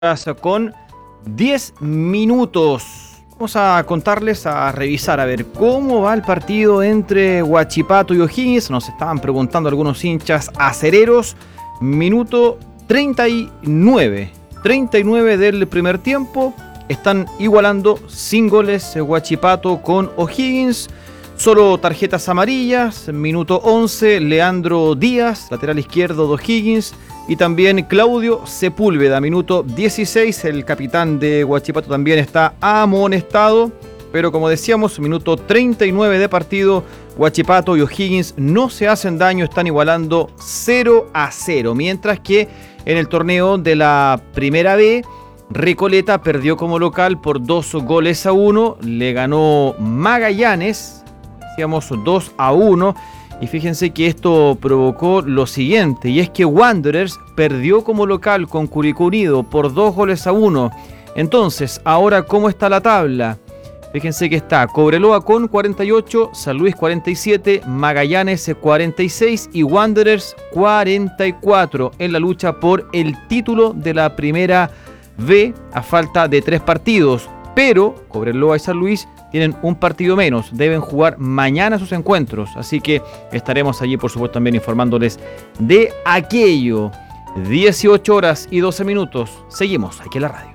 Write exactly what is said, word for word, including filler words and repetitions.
Con diez minutos. Vamos a contarles, a revisar, a ver cómo va el partido entre Huachipato y O'Higgins. Nos estaban preguntando algunos hinchas acereros. Minuto treinta y nueve. treinta y nueve del primer tiempo. Están igualando sin goles Huachipato con O'Higgins. Solo tarjetas amarillas. Minuto once, Leandro Díaz, lateral izquierdo de O'Higgins. Y también Claudio Sepúlveda, minuto dieciséis, el capitán de Huachipato también está amonestado. Pero como decíamos, minuto treinta y nueve de partido, Huachipato y O'Higgins no se hacen daño, están igualando cero a cero. Mientras que en el torneo de la Primera B, Recoleta perdió como local por dos goles a uno. Le ganó Magallanes, decíamos dos a uno. Y fíjense que esto provocó lo siguiente, y es que Wanderers perdió como local con Curicó Unido por dos goles a uno. Entonces, ahora, ¿cómo está la tabla? Fíjense que está Cobreloa con cuarenta y ocho, San Luis cuarenta y siete, Magallanes cuarenta y seis y Wanderers cuarenta y cuatro en la lucha por el título de la Primera B a falta de tres partidos. Pero Cobreloa y San Luis tienen un partido menos, deben jugar mañana sus encuentros, así que estaremos allí, por supuesto, también informándoles de aquello. dieciocho horas y doce minutos, seguimos aquí en la radio.